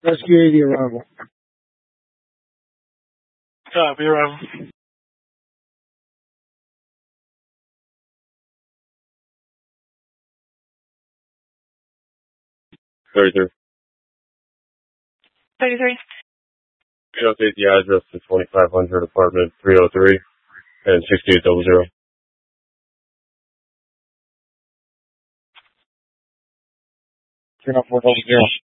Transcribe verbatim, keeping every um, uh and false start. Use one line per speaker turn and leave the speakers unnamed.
Rescue eighty arrival.
Copy, arrival.
thirty-three.
thirty-three.
You update the address to twenty-five hundred apartment three oh three and sixty-eight hundred.
Turn off four double zero.